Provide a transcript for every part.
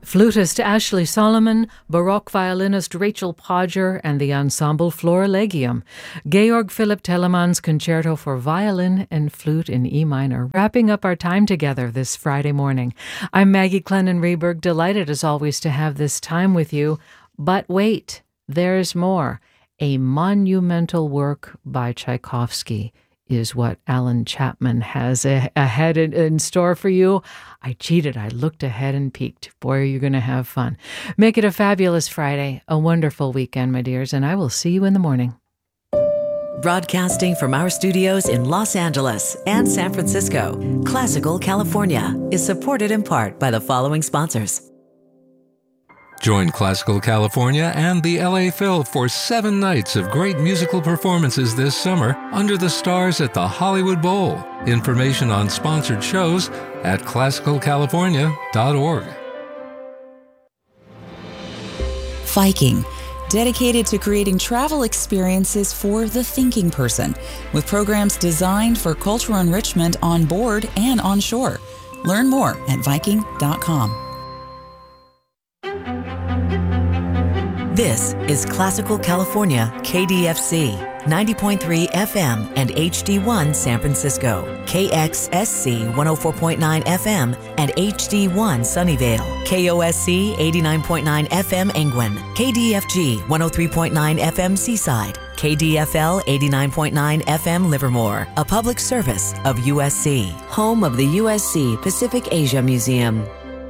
Flutist Ashley Solomon, Baroque violinist Rachel Podger, and the ensemble Florilegium. Georg Philipp Telemann's Concerto for Violin and Flute in E minor, wrapping up our time together this Friday morning. I'm Maggie Clennon-Rehberg, delighted as always to have this time with you. But wait, there's more. A monumental work by Tchaikovsky is what Alan Chapman has ahead in store for you. I cheated. I looked ahead and peeked. Boy, are you going to have fun. Make it a fabulous Friday, a wonderful weekend, my dears, and I will see you in the morning. Broadcasting from our studios in Los Angeles and San Francisco, Classical California is supported in part by the following sponsors. Join Classical California and the LA Phil for 7 nights of great musical performances this summer under the stars at the Hollywood Bowl. Information on sponsored shows at classicalcalifornia.org. Viking, dedicated to creating travel experiences for the thinking person, with programs designed for cultural enrichment on board and on shore. Learn more at Viking.com. This is Classical California, KDFC, 90.3 FM and HD1 San Francisco, KXSC 104.9 FM and HD1 Sunnyvale, KOSC 89.9 FM Angwin, KDFG 103.9 FM Seaside, KDFL 89.9 FM Livermore, a public service of USC, home of the USC Pacific Asia Museum.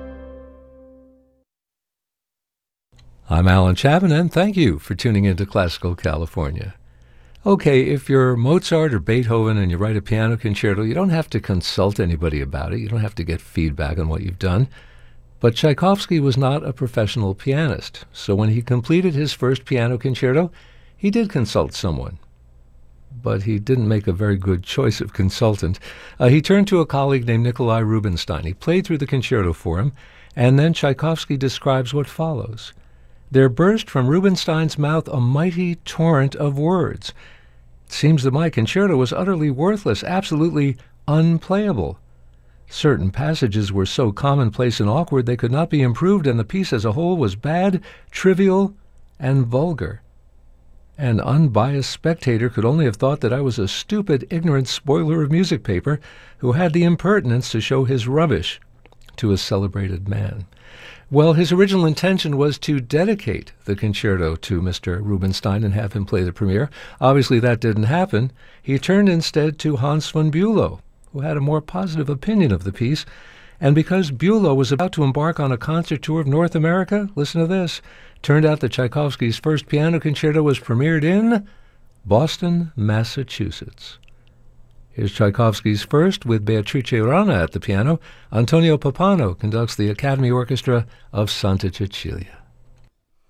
I'm Alan Chapman, and thank you for tuning into Classical California. Okay, if you're Mozart or Beethoven and you write a piano concerto, you don't have to consult anybody about it. You don't have to get feedback on what you've done. But Tchaikovsky was not a professional pianist, so when he completed his first piano concerto, he did consult someone. But he didn't make a very good choice of consultant. He turned to a colleague named Nikolai Rubinstein. He played through the concerto for him, and then Tchaikovsky describes what follows. There burst from Rubinstein's mouth a mighty torrent of words. It seems that my concerto was utterly worthless, absolutely unplayable. Certain passages were so commonplace and awkward they could not be improved, and the piece as a whole was bad, trivial, and vulgar. An unbiased spectator could only have thought that I was a stupid, ignorant spoiler of music paper who had the impertinence to show his rubbish to a celebrated man. Well, his original intention was to dedicate the concerto to Mr. Rubinstein and have him play the premiere. Obviously, that didn't happen. He turned instead to Hans von Bülow, who had a more positive opinion of the piece. And because Bülow was about to embark on a concert tour of North America, listen to this, turned out that Tchaikovsky's first piano concerto was premiered in Boston, Massachusetts. Here's Tchaikovsky's first with Beatrice Rana at the piano. Antonio Pappano conducts the Academy Orchestra of Santa Cecilia.